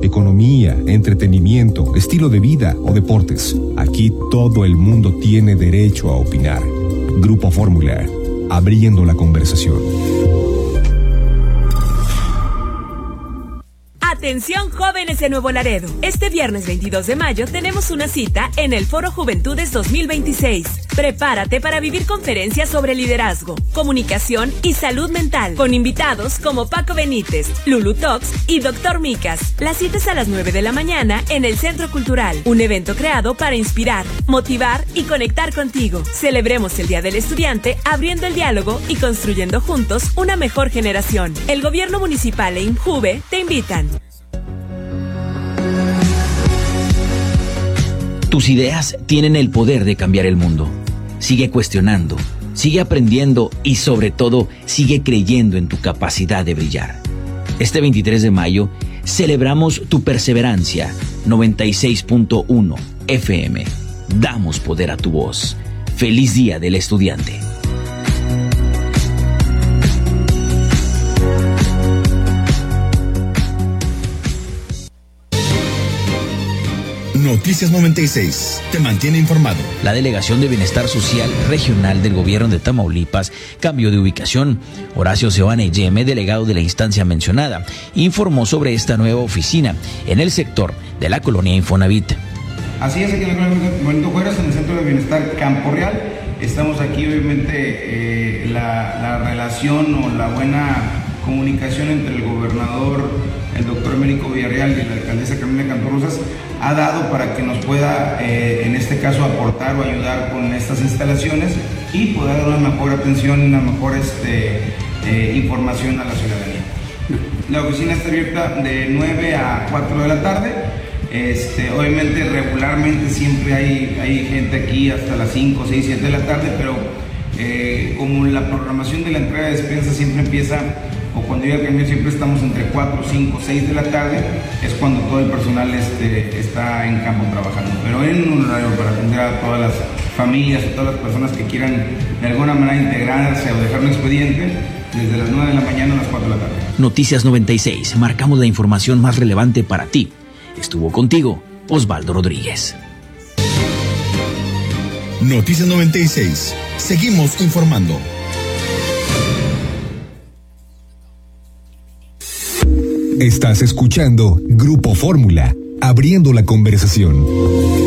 economía, entretenimiento, estilo de vida o deportes. Aquí todo el mundo tiene derecho a opinar. Grupo Fórmula, abriendo la conversación. Atención jóvenes de Nuevo Laredo. Este viernes 22 de mayo tenemos una cita en el Foro Juventudes 2026. Prepárate para vivir conferencias sobre liderazgo, comunicación y salud mental, con invitados como Paco Benítez, Lulu Talks y Dr. Micas. La cita es a las 9 de la mañana en el Centro Cultural, un evento creado para inspirar, motivar y conectar contigo. Celebremos el Día del Estudiante abriendo el diálogo y construyendo juntos una mejor generación. El Gobierno Municipal e INJUVE te invitan. Tus ideas tienen el poder de cambiar el mundo. Sigue cuestionando, sigue aprendiendo y sobre todo sigue creyendo en tu capacidad de brillar. Este 23 de mayo celebramos tu perseverancia. 96.1 FM. Damos poder a tu voz. Feliz Día del Estudiante. Noticias 96 te mantiene informado. La Delegación de Bienestar Social Regional del Gobierno de Tamaulipas cambió de ubicación. Horacio Seoane Yeme, delegado de la instancia mencionada, informó sobre esta nueva oficina en el sector de la colonia Infonavit. Así es, aquí en la colonia Benito Juárez, en el Centro de Bienestar Campo Real. Estamos aquí, obviamente, la relación o la buena comunicación entre el gobernador, el doctor Américo Villarreal y la alcaldesa Carolina Cantorrosas ha dado para que nos pueda, en este caso, aportar o ayudar con estas instalaciones y poder dar una mejor atención y una mejor información a la ciudadanía. La oficina está abierta de 9 a 4 de la tarde. Obviamente, regularmente siempre hay gente aquí hasta las 5, 6, 7 de la tarde, pero como la programación de la entrega de despensa siempre empieza, o cuando llega el camión siempre estamos entre 4, 5, 6 de la tarde, es cuando todo el personal está en campo trabajando. Pero en un horario para atender a todas las familias, a todas las personas que quieran de alguna manera integrarse o dejar un expediente, desde las 9 de la mañana a las 4 de la tarde. Noticias 96, marcamos la información más relevante para ti. Estuvo contigo Osvaldo Rodríguez. Noticias 96, seguimos informando. Estás escuchando Grupo Fórmula, abriendo la conversación.